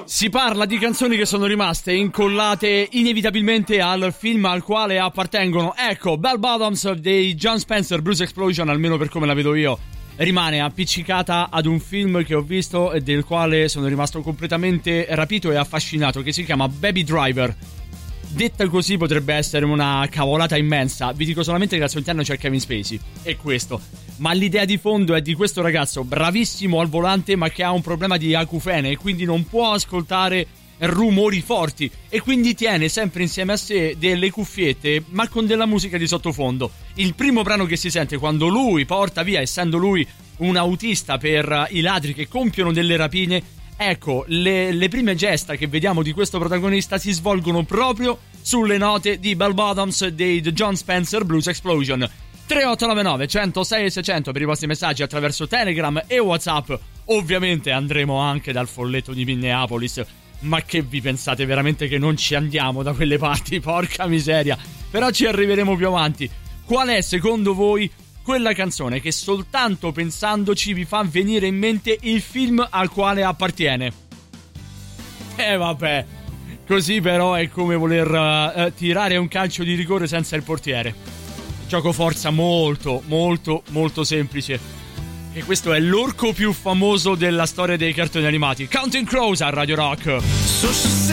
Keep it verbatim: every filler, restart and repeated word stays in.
Si parla di canzoni che sono rimaste incollate inevitabilmente al film al quale appartengono. Ecco, Bell Bottoms dei Jon Spencer Blues Explosion, almeno per come la vedo io, rimane appiccicata ad un film che ho visto e del quale sono rimasto completamente rapito e affascinato, che si chiama Baby Driver. Detta così potrebbe essere una cavolata immensa. Vi dico solamente che al suo interno c'è Kevin Spacey e questo. Ma l'idea di fondo è di questo ragazzo bravissimo al volante, ma che ha un problema di acufene e quindi non può ascoltare rumori forti, e quindi tiene sempre insieme a sé delle cuffiette ma con della musica di sottofondo. Il primo brano che si sente quando lui porta via, essendo lui un autista per i ladri che compiono delle rapine, ecco, le, le prime gesta che vediamo di questo protagonista si svolgono proprio sulle note di Bell Bottoms dei The Jon Spencer Blues Explosion. Tre otto nove nove, centosei e seicento per i vostri messaggi attraverso Telegram e WhatsApp. Ovviamente andremo anche dal folletto di Minneapolis. Ma che vi pensate veramente che non ci andiamo da quelle parti? Porca miseria. Però ci arriveremo più avanti. Qual è secondo voi quella canzone che soltanto pensandoci vi fa venire in mente il film al quale appartiene? Eh vabbè, così però è come voler uh, tirare un calcio di rigore senza il portiere. Gioco forza molto, molto, molto semplice. E questo è l'orco più famoso della storia dei cartoni animati. Counting Crows a Radio Rock.